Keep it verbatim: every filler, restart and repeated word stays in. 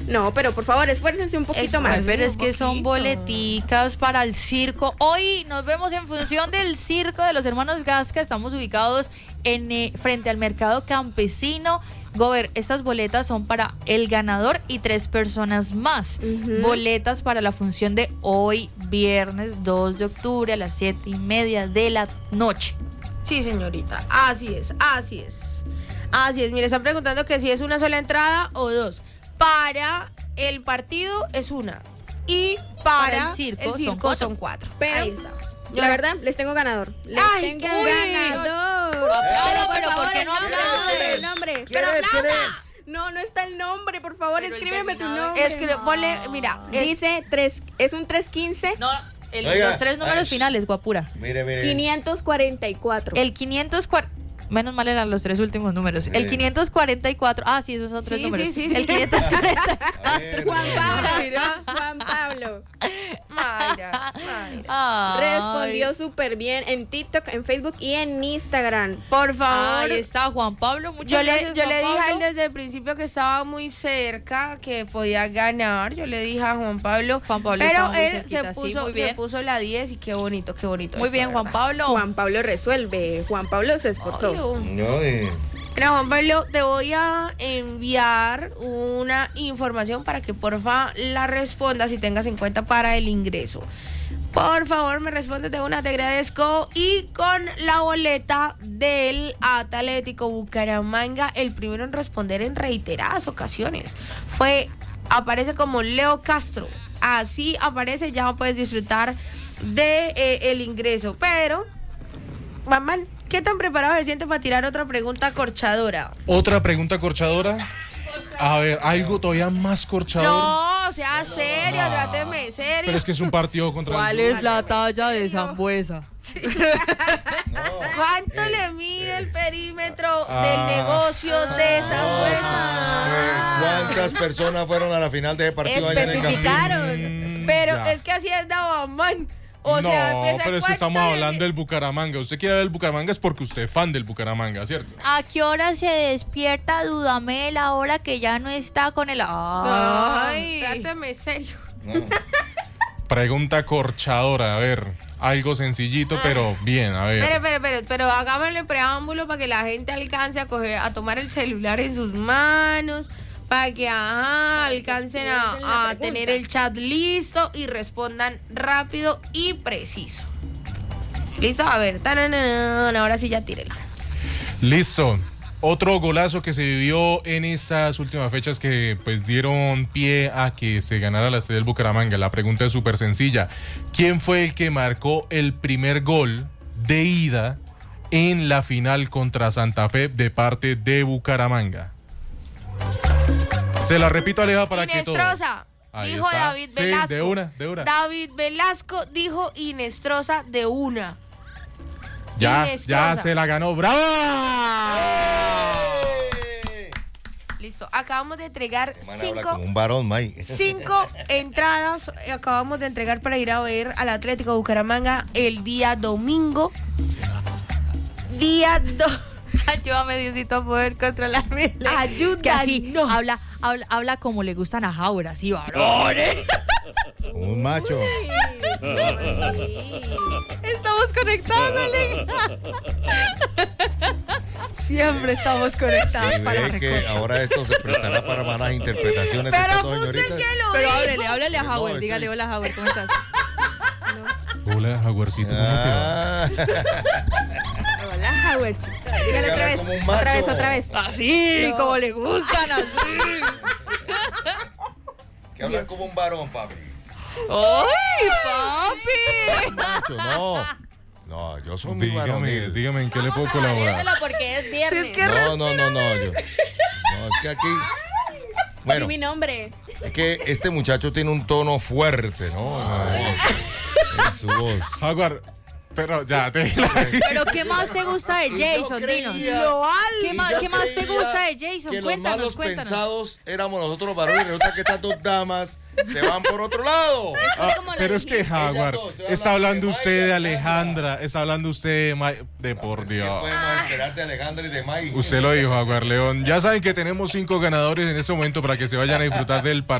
No, pero por favor, esfuércense un poquito Es- más. Pero es un que son poquito. boleticas para el circo. Hoy nos vemos en función del circo de los hermanos Gasca. Estamos ubicados en eh, frente al mercado campesino. Gober, estas boletas son para el ganador y tres personas más. Ujú. Boletas para la función de hoy, viernes dos de octubre a las siete y media de la noche. Sí, señorita, así es, así es. Así es, mire, están preguntando que si es una sola entrada o dos. Para el partido es una. Y para, Para el circo son cuatro. son cuatro. Pero, Ahí está. la verdad, les tengo ganador. Les Ay, tengo uy. ganador. Aplaudo, pero favor, ¿por qué no el nombre, aplaudes? el nombre. ¿Quién Pero es? ¿Quién aplauda. es? No, no está el nombre, por favor, Pero el escríbeme tu terminado nombre. Escribe, ponle, mira, es- Dice tres, es un trescientos quince, No, el- Oiga, los tres números ay. finales, guapura. Mire, mire. quinientos cuarenta y cuatro. El quinientos cuarenta. Menos mal eran los tres últimos números. El Sí. quinientos cuarenta y cuatro. Ah, sí, esos son tres Sí, números. sí, sí, sí. El quinientos cuarenta y A cuatro. ver, Juan no. Pablo, mira, Juan Pablo. Mayra, Mayra. Ay. Respondió súper bien en TikTok, en Facebook y en Instagram. Por favor. Ahí está Juan Pablo. Muchas Yo le, gracias, yo Juan le dije a él Pablo. desde el principio que estaba muy cerca, que podía ganar. Yo le dije a Juan Pablo. Juan Pablo pero estaba muy él cerquita, se sí, puso, muy se bien. puso la diez y qué bonito, qué bonito. Muy esto, bien, de Juan verdad. Pablo. Juan Pablo resuelve. Juan Pablo se esforzó. Ay, No, y- Mira, Juan Pablo, te voy a enviar una información para que porfa la respondas y tengas en cuenta para el ingreso. Por favor, me respondes de una, te agradezco. Y con la boleta del Atlético Bucaramanga, el primero en responder en reiteradas ocasiones fue, aparece como Leo Castro. Así aparece, ya puedes disfrutar de eh, el ingreso. Pero, mamá, ¿qué tan preparado se siente para tirar otra pregunta corchadora? Otra pregunta corchadora. A ver, algo todavía más corchador. No, sea serio, No. tráteme serio. Pero es que es un partido contra ¿Cuál el... es la talla de Zambuesa? no. ¿Cuánto Eh, le mide el perímetro Ah. del negocio de esa no, fuerza? eh, ¿Cuántas personas fueron a la final de ese partido allá en el Campín? Especificaron. Mm, Pero ya. es que así es Dabamán. O no, sea, empieza pero es que cuánto estamos le- hablando del Bucaramanga. Usted quiere ver el Bucaramanga es porque usted es fan del Bucaramanga, ¿cierto? ¿A qué hora se despierta Dudamel ahora que ya no está con el... No, Ay. tráteme serio. No. Pregunta corchadora, a ver. Algo sencillito, pero bien, a ver. Pero, pero, pero, pero hagámosle preámbulo para que la gente alcance a coger, a tomar el celular en sus manos, para que ajá, alcancen piensen la a, a pregunta. tener el chat listo y respondan rápido y preciso. ¿Listo? A ver, tanananan, ahora sí ya tírela. Listo. Otro golazo que se vivió en estas últimas fechas que pues dieron pie a que se ganara la sede del Bucaramanga. La pregunta es súper sencilla. ¿Quién fue el que marcó el primer gol de ida en la final contra Santa Fe de parte de Bucaramanga? Se la repito, Aleja, para que todo. Inestrosa, Ahí dijo está. David Sí, Velasco. de una, de una. David Velasco dijo Inestrosa de una. Ya, Inestrosa. ya se la ganó. ¡Brava! ¡Eh! Listo, acabamos de entregar Man habla cinco, como un varón, May. cinco entradas. eh, Acabamos de entregar para ir a ver al Atlético Bucaramanga el día domingo. Día do... Ayúdame, Diosito, a poder controlarme. Ayúdanos. Que así habla, habla, habla como le gustan a Jaur, así, varones. Como un macho. Estamos conectados, Ale. Siempre estamos conectados Y para la ve que recocha. ahora esto se prestará para malas interpretaciones. Pero ¿cierto, fue usted el señorita? que lo Pero dijo. háblele, háblele a No, Jaur. este- Dígale, hola, Jaur, ¿cómo estás? Hola, Jaguarcito, ¿cómo te va? Ah, Hola, Howard. Dígale Se otra habla vez. como un Otra macho. vez, otra vez. Así, No. como le gustan, así. que habla como un varón, papi. ¡Ay, papi! Macho, no. No, yo soy muy Dígame, varonil. dígame en qué le puedo colaborar. Díselo porque es viernes. Es que- No, no, no, no. Yo, no, es que aquí. Di Bueno, mi nombre. es que este muchacho tiene un tono fuerte, ¿no? En su voz. Jaguar, pero ya, te ¿Pero qué más te gusta de Y yo Jason? creía- Dinos. ¿Qué y más, yo qué más te creía gusta de Jason? Que los Cuéntanos, malos cuéntanos. pensados éramos nosotros los varones. Resulta que estas dos damas se van por otro lado. Ah, como la pero es que dije. Jaguar, Ellas dos, estoy está hablando hablando de usted Maya de y Alejandra, está hablando usted de, Ma- de por ¿Qué Dios. podemos esperar de Alejandra y de May? Usted lo dijo, Jaguar León. Ya saben que tenemos cinco ganadores en este momento para que se vayan a disfrutar del partido.